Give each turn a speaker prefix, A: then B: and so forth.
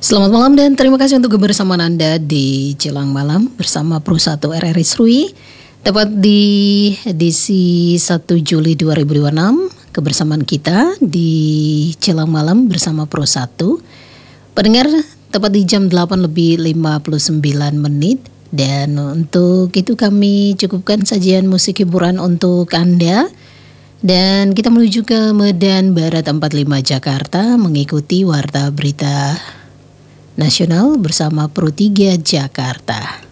A: Selamat malam dan terima kasih untuk kebersamaan Anda di Jelang Malam bersama Pro 1 RRI Srui. Tepat di edisi 1 Juli 2026, kebersamaan kita di Jelang Malam bersama Pro 1. Pendengar, tepat di jam 8 lebih 59 menit. Dan untuk itu kami cukupkan sajian musik hiburan untuk Anda. Dan kita menuju ke Medan Barat 45 Jakarta mengikuti Warta Berita Nasional bersama Pro 3 Jakarta.